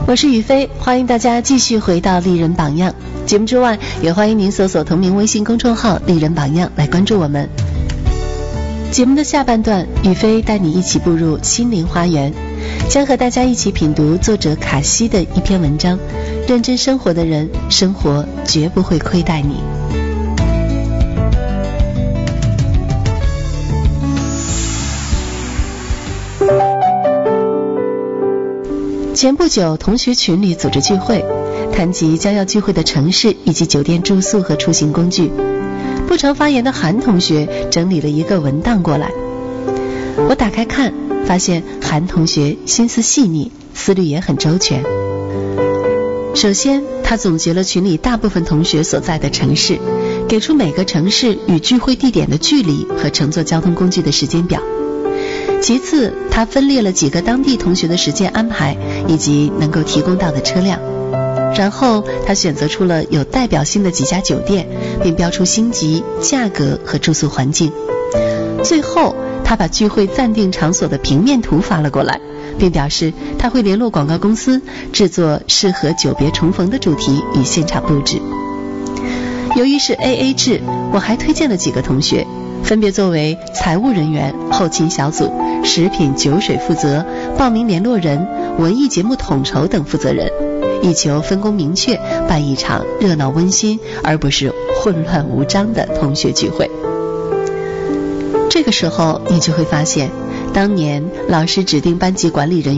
我是雨飞，欢迎大家继续回到丽人榜样。节目之外，也欢迎您搜索同名微信公众号丽人榜样来关注我们。节目的下半段，雨飞带你一起步入心灵花园，将和大家一起品读作者卡西的一篇文章：认真生活的人，生活绝不会亏待你。前不久，同学群里组织聚会，谈及将要聚会的城市以及酒店住宿和出行工具。不常发言的韩同学整理了一个文档过来，我打开看，发现韩同学心思细腻，思虑也很周全。首先，他总结了群里大部分同学所在的城市，给出每个城市与聚会地点的距离和乘坐交通工具的时间表。其次，他分列了几个当地同学的时间安排以及能够提供到的车辆。然后他选择出了有代表性的几家酒店，并标出星级、价格和住宿环境。最后他把聚会暂定场所的平面图发了过来，并表示他会联络广告公司制作适合久别重逢的主题与现场布置。由于是 AA 制，我还推荐了几个同学，分别作为财务人员、后勤小组、食品酒水负责、报名联络人、文艺节目统筹等负责人，以求分工明确，办一场热闹温馨而不是混乱无章的同学聚会。这个时候你就会发现，当年老师指定班级管理人员